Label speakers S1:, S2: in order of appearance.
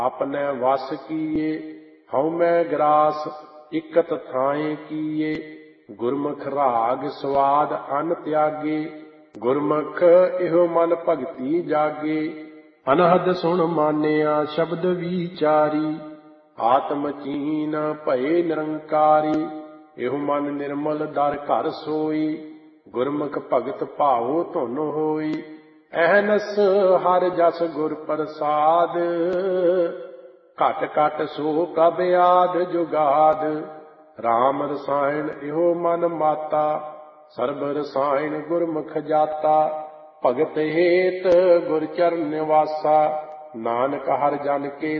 S1: अपने वस किए। हऊँ मैं ग्रास इकत थाए किए। गुरमुख राग स्वाद अन त्यागे। गुरमुख इहो मन भगति जागे। अनहद सुन मानिया शब्द विचारी। आत्म चीन भये निरंकारी। इहो मन निर्मल दर घर सोई। गुरमुख भगत भावो धुन होई। अहनस हर जस गुर प्रसाद। घट घट सो प्रभ आद जुगाद। राम रसायन इहो मन माता। सर्ब रसायन गुरमुख जाता। भगत हेत गुर चरण निवासा। नानक हर जन के